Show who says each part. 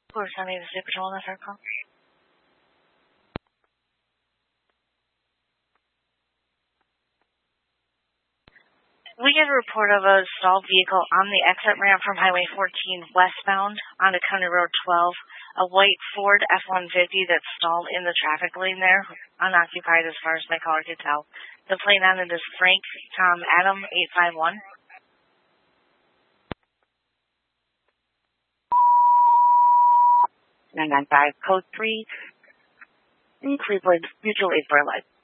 Speaker 1: We're sending the State Patrol on the third call. We get a report of a stalled vehicle on the exit ramp from Highway 14 westbound onto County Road 12. A white Ford F-150 that's stalled in the traffic lane there, unoccupied as far as my caller could tell. The plate on it is Frank Tom Adam 851. Code 3 in Cleveland, mutual aid for life.